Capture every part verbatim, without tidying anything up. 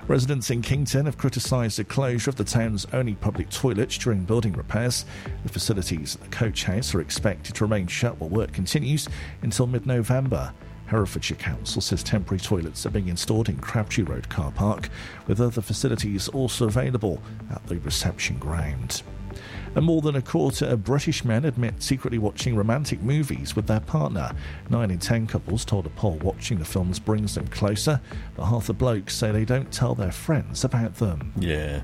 Residents in Kington have criticised the closure of the town's only public toilets during building repairs. The facilities at the coach house are expected to remain shut while work continues until mid-November. Herefordshire Council says temporary toilets are being installed in Crabtree Road car park, with other facilities also available at the reception ground. And more than a quarter of British men admit secretly watching romantic movies with their partner. Nine in ten couples told a poll watching the films brings them closer, but half the blokes say they don't tell their friends about them. Yeah.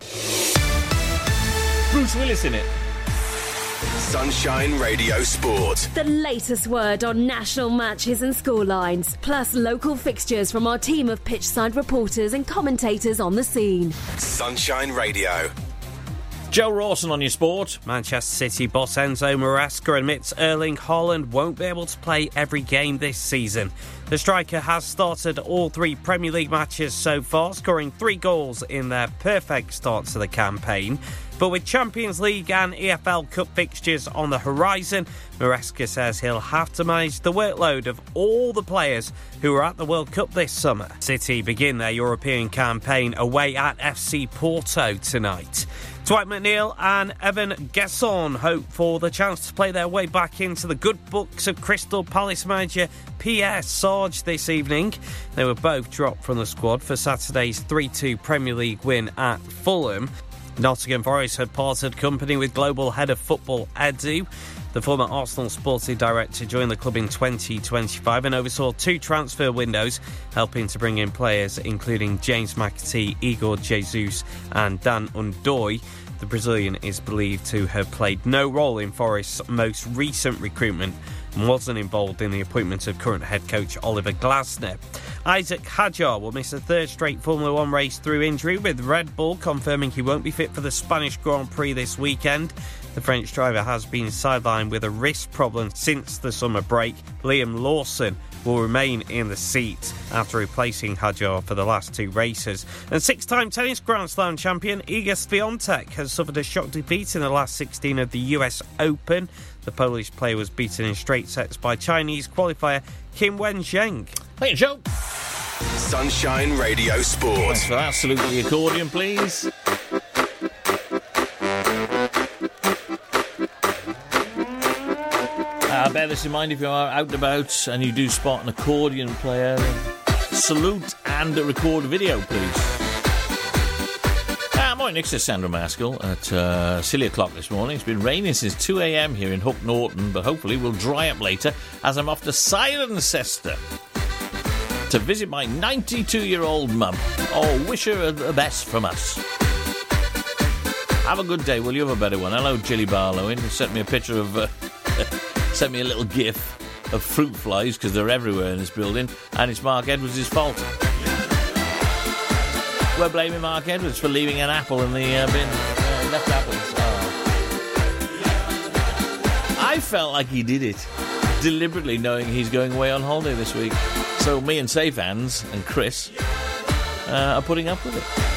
Bruce Willis in it. Sunshine Radio Sport. The latest word on national matches and scorelines, plus local fixtures from our team of pitchside reporters and commentators on the scene. Sunshine Radio. Joe Rawson on your sport. Manchester City boss Enzo Maresca admits Erling Haaland won't be able to play every game this season. The striker has started all three Premier League matches so far, scoring three goals in their perfect start to the campaign. But with Champions League and E F L Cup fixtures on the horizon, Maresca says he'll have to manage the workload of all the players who are at the World Cup this summer. City begin their European campaign away at F C Porto tonight. Dwight McNeil and Evan Gesson hope for the chance to play their way back into the good books of Crystal Palace manager Pierre Sarge this evening. They were both dropped from the squad for Saturday's three two Premier League win at Fulham. Nottingham Forest had parted company with global head of football Edu. The former Arsenal sporting director joined the club in twenty twenty-five and oversaw two transfer windows, helping to bring in players including James McAtee, Igor Jesus and Dan Undoy. The Brazilian is believed to have played no role in Forest's most recent recruitment and wasn't involved in the appointment of current head coach Oliver Glasner. Isaac Hadjar will miss a third straight Formula One race through injury, with Red Bull confirming he won't be fit for the Spanish Grand Prix this weekend. The French driver has been sidelined with a wrist problem since the summer break. Liam Lawson will remain in the seat after replacing Hadjar for the last two races. And six-time tennis Grand Slam champion Iga Swiatek has suffered a shock defeat in the last sixteen of the U S Open. The Polish player was beaten in straight sets by Chinese qualifier Kim Wen-zheng. Thank you, Joe. Sunshine Radio Sport. Thanks for that. Salute the accordion, please. Uh, bear this in mind if you are out and about and you do spot an accordion player. Salute and record video, please. Uh, morning, Nick, says Sandra Maskell at uh, silly o'clock this morning. It's been raining since two a.m. here in Hook Norton, but hopefully we'll dry up later as I'm off to Cirencester to visit my ninety-two-year-old mum. Oh, wish her the best from us. Have a good day, will you? Have a better one. Hello, Jilly Barlow. He sent me a picture of... Uh, sent me a little gif of fruit flies, because they're everywhere in this building, and it's Mark Edwards' fault. We're blaming Mark Edwards for leaving an apple in the uh, bin. Uh, he left apples. Oh. I felt like he did it deliberately, knowing he's going away on holiday this week. So me and Safe Hands and Chris uh, are putting up with it.